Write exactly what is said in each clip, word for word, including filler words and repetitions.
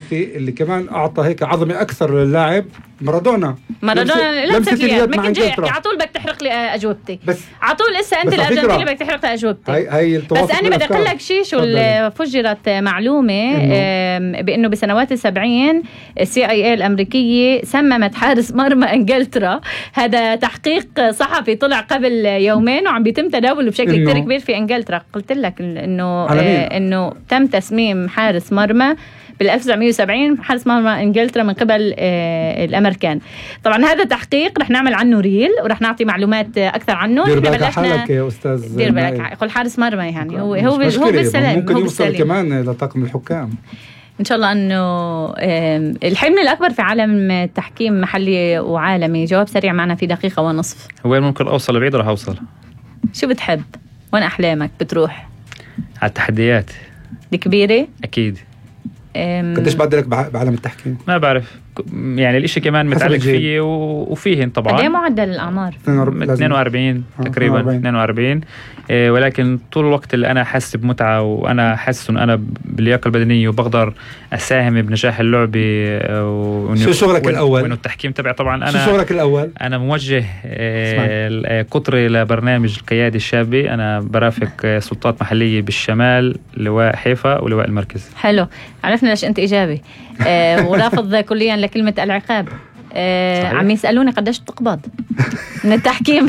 الثالثة اللي كمان أعطى هيك عظمة أكثر للاعب مارادونا. مارادونا لمسة اليد. ما كنت على طول بدك تحرق لي أجوبتي. بس على طول إسا أنت الأرجنتيني بدك تحرق لي أجوبتي. هاي هاي بس أنا بدي أقول لك شيء. شو فجرت معلومة إنه, بإنه بسنوات السبعين السي اي اي الأمريكية سممت حارس مرمى إنجلترا. هذا تحقيق صحفي طلع قبل يومين وعم بيتم تداوله بشكل كتير كبير في إنجلترا. قلت لك إنه إنه تم تسميم حارس مرمى بال ألف وتسعمية وسبعين حارس مرمى إنجلترا من قبل آه الأمريكان. طبعا هذا تحقيق رح نعمل عنه ريل ورح نعطي معلومات أكثر عنه. دير بالك حالك يا أستاذ. دير بالك قل حارس مرمى يعني هو هو هو بالسلام. ممكن يوصل كمان لطاقم الحكام إن شاء الله. أنه الحلم الأكبر في عالم التحكيم محلي وعالمي. جواب سريع معنا في دقيقة ونصف. وين ممكن أوصل بعيد رح أوصل. شو بتحب؟ وين أحلامك بتروح؟ على التحديات الكبيرة أكيد. قديش بعد لك بعالم التحكيم؟ ما بعرف يعني الاشي كمان متعلق فيه وفيهن طبعا. قد ايه معدل الأعمار؟ اثنين وأربعين تقريبا اثنين وأربعين. إيه ولكن طول الوقت اللي أنا حاسس بمتعة وأنا حاسس إن أنا باللياقة البدنية وبقدر أساهم بنجاح اللعبة. شو شغلك الأول؟ وإنه التحكيم تبعي طبعا أنا. شو شغلك الأول؟ أنا موجه إيه قطري لبرنامج القيادة الشابة. أنا برافق سلطات محلية بالشمال لواء حيفا ولواء المركز. حلو. عرفنا ليش أنت إيجابي. آه ورافض كليا لكلمة العقاب. آه عم يسألوني قديش بتقبض من التحكيم.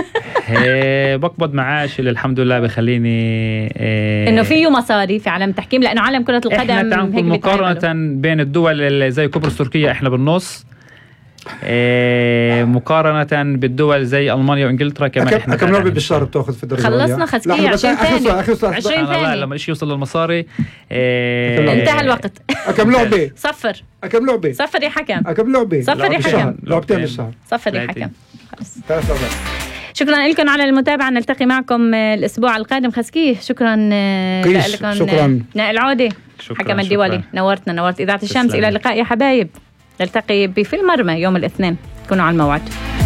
بقبض معاش اللي الحمد لله بخليني آه انه فيه مصاري في عالم التحكيم لانه عالم كرة القدم احنا مقارنة بين الدول اللي زي قبرص تركيا احنا بالنص. إيه مقارنة بالدول زي ألمانيا وإنجلترا كمان أكم احنا كم لعبة بالشهر بتاخذ في الدرجة العليا؟ خلصنا خسكية عشرين ثانية عشرين ثانية لما الشيء يوصل للمصاري. إيه انتهى الوقت. أكم لعبة؟ صفر. أكم لعبة؟ صفر يا حكم. أكم لعبة؟ صفر يا حكم. لعبتين بالشهر. صفر يا حكم. خلص. شكرا لكم على المتابعة. نلتقي معكم الأسبوع القادم. خسكية شكرا لكم. شكرا نائل عودة حكم الدولي. نورتنا نورت إذاعة الشمس. إلى اللقاء يا حبايب. نلتقي بفي المرمى يوم الاثنين. كونوا على الموعد.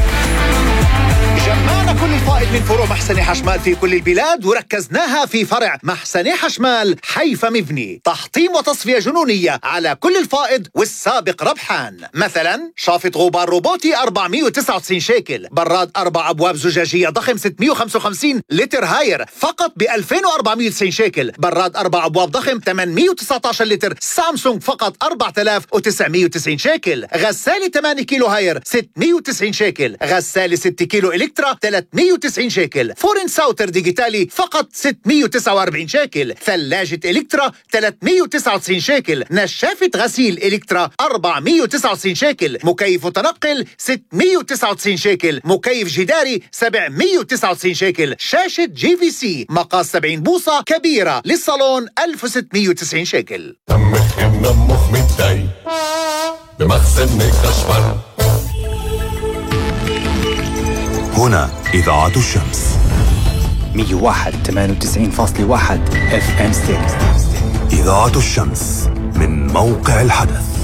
جمعنا كل الفائض من فروع محسن حشمال في كل البلاد وركزناها في فرع محسن حشمال حيفا مبني. تحطيم وتصفية جنونية على كل الفائض والسابق ربحان. مثلا شافط غبار روبوتي أربعمية وتسعة وتسعين شيكل. براد أربع أبواب زجاجية ضخم ستمية وخمسة وخمسين لتر هاير فقط ب ألفين وأربعمية وتسعين شيكل. براد أربع أبواب ضخم ثمانمية وتسعة عشر لتر سامسونج فقط أربعة آلاف وتسعمية وتسعين شيكل. غسالة ثمانية كيلو هاير ستمية وتسعين شيكل. غسالة ستة كيلو إلكترا ثلاثمية وتسعين شيكل. فورن ساوتر ديجيتالي فقط ستمية وتسعة وأربعين شيكل. ثلاجة إلكترا ثلاثمية وتسعة وتسعين شيكل. نشافة غسيل إلكترا أربعمية وتسعة وتسعين شيكل. مكيف متنقل ستمية وتسعة وتسعين شيكل. مكيف جداري سبعمية وتسعة وتسعين شيكل. شاشة جي في سي مقاس سبعين بوصة كبيرة للصالون ألف وستمية وتسعين شيكل. دمك منمخ متضايق بمخزن خشبر. هنا إذاعة الشمس مية وواحد ثمانية وتسعين فاصلة واحد اف ام ستيريو. إذاعة الشمس من موقع الحدث.